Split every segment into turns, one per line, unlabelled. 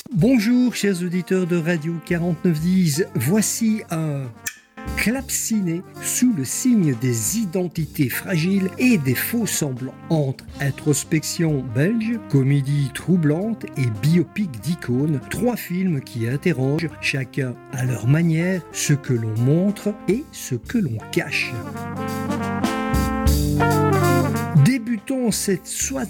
Bonjour chers auditeurs de Radio 4910, voici un Clap Ciné sous le signe des identités fragiles et des faux semblants. Entre introspection belge, comédie troublante et biopic d'icônes, 3 films qui interrogent, chacun à leur manière, ce que l'on montre et ce que l'on cache. Débutons cette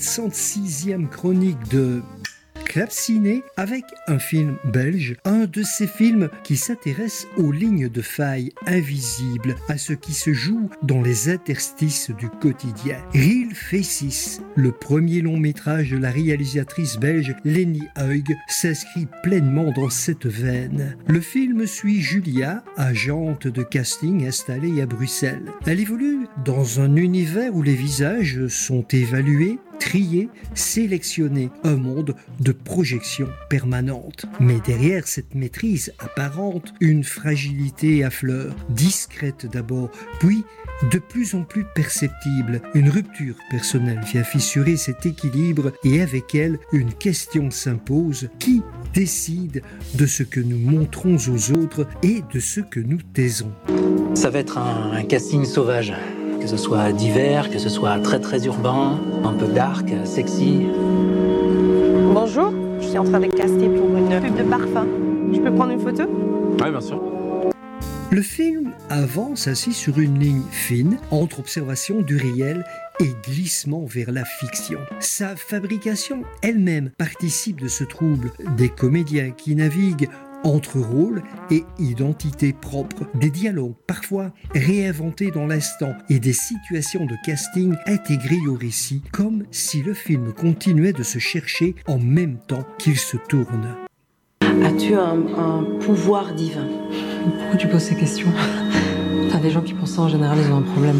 66e chronique de Clap Ciné avec un film belge, un de ces films qui s'intéresse aux lignes de faille invisibles, à ce qui se joue dans les interstices du quotidien. Real Faces, le premier long métrage de la réalisatrice belge Leni Huyck, s'inscrit pleinement dans cette veine. Le film suit Julia, agente de casting installée à Bruxelles. Elle évolue dans un univers où les visages sont évalués, trier, sélectionner, un monde de projection permanente. Mais derrière cette maîtrise apparente, une fragilité à fleur, discrète d'abord, puis de plus en plus perceptible. Une rupture personnelle vient fissurer cet équilibre et avec elle, une question s'impose. Qui décide de ce que nous montrons aux autres et de ce que nous taisons?
Ça va être un casting sauvage. Que ce soit divers, que ce soit très très urbain, un peu dark, sexy.
Bonjour, je suis en train de caster pour une pub de parfum. Je peux prendre une photo ?
Oui, bien sûr.
Le film avance ainsi sur une ligne fine entre observation du réel et glissement vers la fiction. Sa fabrication elle-même participe de ce trouble. Des comédiens qui naviguent entre rôles et identités propres, des dialogues parfois réinventés dans l'instant et des situations de casting intégrées au récit, comme si le film continuait de se chercher en même temps qu'il se tourne.
As-tu un pouvoir divin ?
Pourquoi tu poses ces questions ? T'as des gens qui pensent ça en général, ils ont un problème.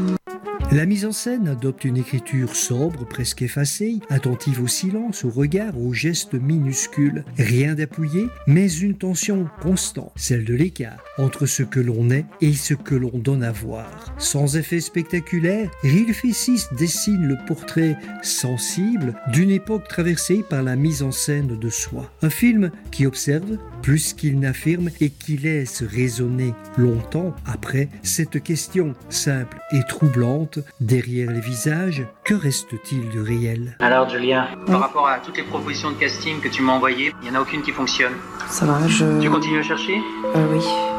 La mise en scène adopte une écriture sobre, presque effacée, attentive au silence, au regard, aux gestes minuscules. Rien d'appuyé, mais une tension constante, celle de l'écart entre ce que l'on est et ce que l'on donne à voir. Sans effet spectaculaire, Real Faces dessine le portrait sensible d'une époque traversée par la mise en scène de soi. Un film qui observe plus qu'il n'affirme et qui laisse résonner longtemps après cette question simple et troublante. Derrière les visages, que reste-t-il de réel ?
Alors Julia, par rapport à toutes les propositions de casting que tu m'as envoyées, il n'y en a aucune qui fonctionne.
Ça va,
Tu continues à chercher ?
Oui.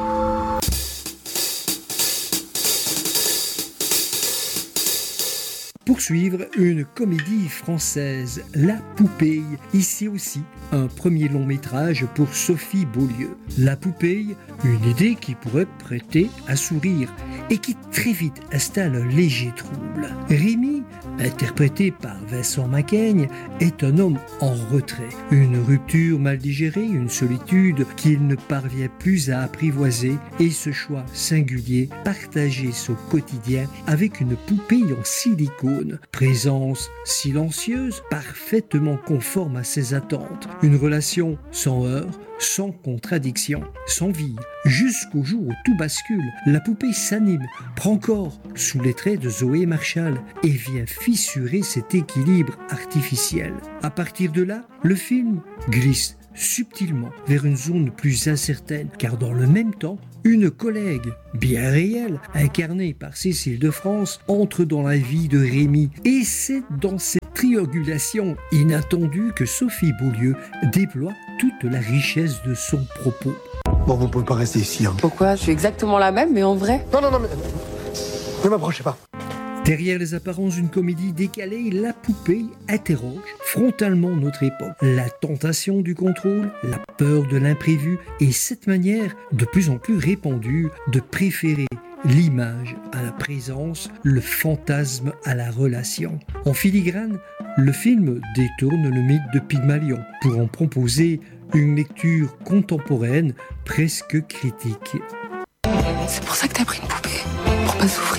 Poursuivre une comédie française, La Poupée, ici aussi un premier long métrage pour Sophie Beaulieu. La Poupée, une idée qui pourrait prêter à sourire et qui très vite installe un léger trouble. Rémi, interprété par Vincent Macaigne, est un homme en retrait. Une rupture mal digérée, une solitude qu'il ne parvient plus à apprivoiser et ce choix singulier, partager son quotidien avec une poupée en silicone. Présence silencieuse, parfaitement conforme à ses attentes. Une relation sans heurts, sans contradiction, sans vie. Jusqu'au jour où tout bascule, la poupée s'anime, prend corps sous les traits de Zoé Marshall et vient fissurer cet équilibre artificiel. À partir de là, le film glisse subtilement vers une zone plus incertaine, car dans le même temps, une collègue bien réelle, incarnée par Cécile de France, entre dans la vie de Rémi. Et c'est dans cette triangulation inattendue que Sophie Beaulieu déploie toute la richesse de son propos.
Bon, vous pouvez pas rester ici, hein.
Pourquoi ? Je suis exactement la même, mais en vrai.
Non, mais... Ne m'approchez pas.
Derrière les apparences d'une comédie décalée, La Poupée interroge frontalement notre époque. La tentation du contrôle, la peur de l'imprévu et cette manière de plus en plus répandue de préférer l'image à la présence, le fantasme à la relation. En filigrane, le film détourne le mythe de Pygmalion pour en proposer une lecture contemporaine presque critique.
C'est pour ça que t'as pris une poupée ? Pour pas souffrir ?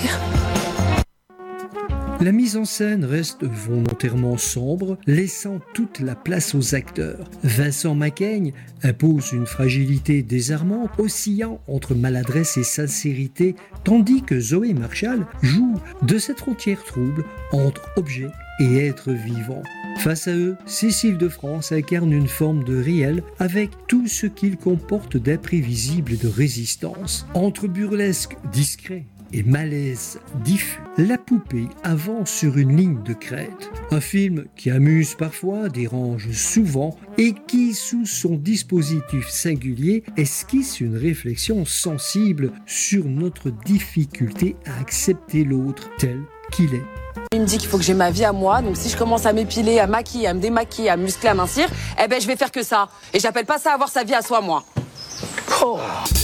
La mise en scène reste volontairement sombre, laissant toute la place aux acteurs. Vincent Macaigne impose une fragilité désarmante, oscillant entre maladresse et sincérité, tandis que Zoé Marshall joue de cette frontière trouble entre objet et êtres vivants. Face à eux, Cécile de France incarne une forme de réel avec tout ce qu'il comporte d'imprévisible et de résistance. Entre burlesque discret et malaise diffus, La Poupée avance sur une ligne de crête. Un film qui amuse parfois, dérange souvent et qui, sous son dispositif singulier, esquisse une réflexion sensible sur notre difficulté à accepter l'autre tel qu'il est.
Il me dit qu'il faut que j'ai ma vie à moi, donc si je commence à m'épiler, à maquiller, à me démaquiller, à me muscler, à mincir, eh ben je vais faire que ça. Et j'appelle pas ça avoir sa vie à soi, moi. Oh.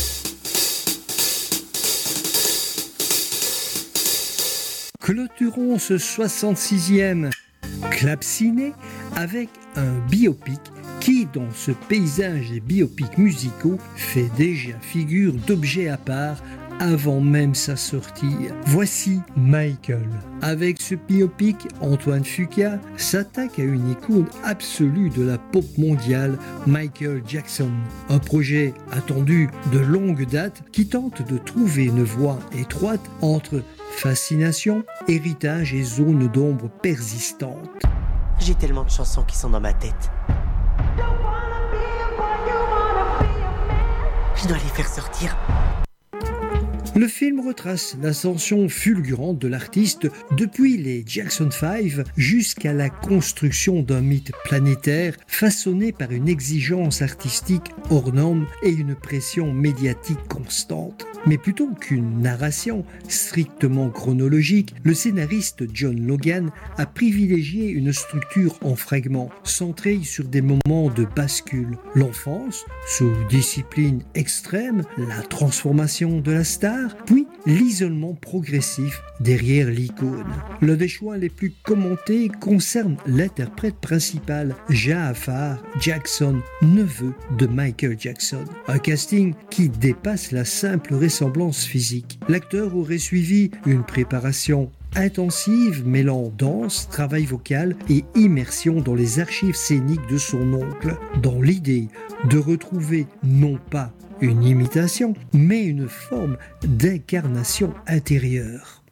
Clôturons ce 66e Club Ciné avec un biopic qui, dans ce paysage des biopics musicaux, fait déjà figure d'objet à part avant même sa sortie. Voici Michael. Avec ce biopic, Antoine Fuqua s'attaque à une icône absolue de la pop mondiale, Michael Jackson. Un projet attendu de longue date qui tente de trouver une voie étroite entre fascination, héritage et zone d'ombre persistante.
J'ai tellement de chansons qui sont dans ma tête. Je dois les faire sortir.
Le film retrace l'ascension fulgurante de l'artiste depuis les Jackson 5 jusqu'à la construction d'un mythe planétaire façonné par une exigence artistique hors norme et une pression médiatique constante. Mais plutôt qu'une narration strictement chronologique, le scénariste John Logan a privilégié une structure en fragments, centrée sur des moments de bascule. L'enfance, sous discipline extrême, la transformation de la star, puis l'isolement progressif derrière l'icône. L'un des choix les plus commentés concerne l'interprète principal, Ja'Afar Jackson, neveu de Michael Jackson. Un casting qui dépasse la simple ressemblance physique. L'acteur aurait suivi une préparation intensive mêlant danse, travail vocal et immersion dans les archives scéniques de son oncle, dans l'idée de retrouver non pas une imitation, mais une forme d'incarnation intérieure.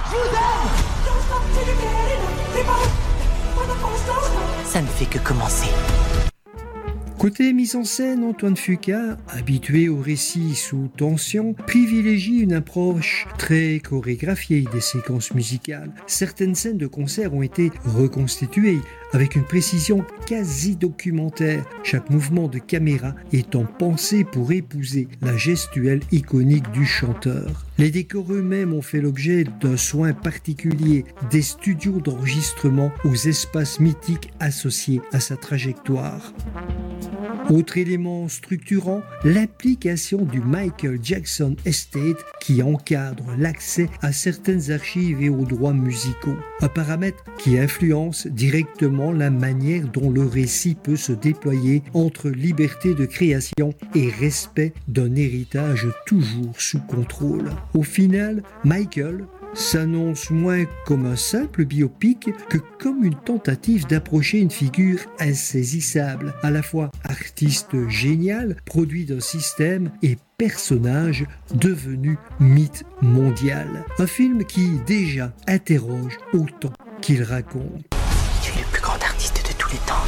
Ça ne fait que commencer.
Côté mise en scène, Antoine Fuqua, habitué au récit sous tension, privilégie une approche très chorégraphiée des séquences musicales. Certaines scènes de concert ont été reconstituées avec une précision quasi documentaire, chaque mouvement de caméra étant pensé pour épouser la gestuelle iconique du chanteur. Les décors eux-mêmes ont fait l'objet d'un soin particulier, des studios d'enregistrement aux espaces mythiques associés à sa trajectoire. Autre élément structurant, l'implication du Michael Jackson Estate qui encadre l'accès à certaines archives et aux droits musicaux. Un paramètre qui influence directement la manière dont le récit peut se déployer entre liberté de création et respect d'un héritage toujours sous contrôle. Au final, Michael s'annonce moins comme un simple biopic que comme une tentative d'approcher une figure insaisissable, à la fois artiste génial, produit d'un système et personnage devenu mythe mondial. Un film qui déjà interroge autant qu'il raconte.
Tu es le plus grand artiste de tous les temps.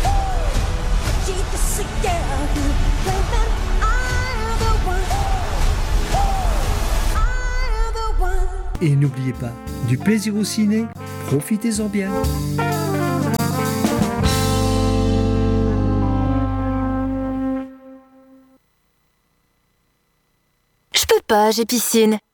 Et n'oubliez pas, du plaisir au ciné, profitez-en bien.
Je peux pas, j'ai piscine.